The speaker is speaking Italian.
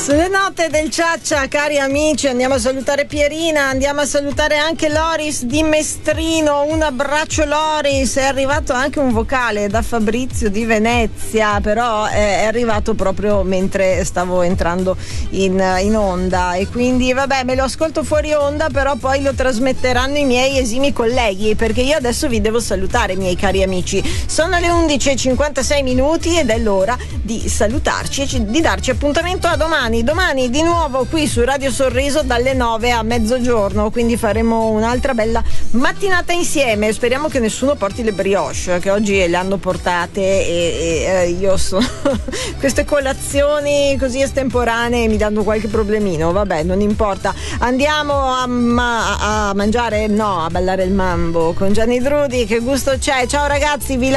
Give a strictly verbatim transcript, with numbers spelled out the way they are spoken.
Sulle note del Ciaccia, cari amici, andiamo a salutare Pierina, andiamo a salutare anche Loris di Mestrino. Un abbraccio Loris, è arrivato anche un vocale da Fabrizio di Venezia, però è arrivato proprio mentre stavo entrando in, in onda, e quindi vabbè, me lo ascolto fuori onda, però poi lo trasmetteranno i miei esimi colleghi, perché io adesso vi devo salutare, miei cari amici. Sono le undici e cinquantasei minuti ed è l'ora di salutarci e di darci appuntamento a domani. Domani di nuovo qui su Radio Sorriso dalle nove a mezzogiorno, quindi faremo un'altra bella mattinata insieme. Speriamo che nessuno porti le brioche, che oggi le hanno portate e, e eh, io sono queste colazioni così estemporanee mi danno qualche problemino. Vabbè, non importa, andiamo a, ma- a mangiare, no, a ballare il mambo con Gianni Drudi. Che gusto c'è? Ciao ragazzi, vi